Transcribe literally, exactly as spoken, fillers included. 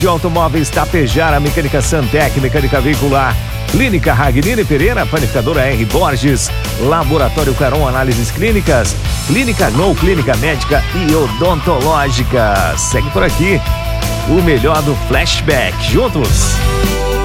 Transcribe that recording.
De Automóveis Tapejara, Mecânica Santec, Mecânica Veicular, Clínica Ragnini Pereira, Panificadora R. Borges, Laboratório Caron Análises Clínicas, Clínica Glow, Clínica Médica e Odontológica. Segue por aqui o melhor do Flashback. Juntos!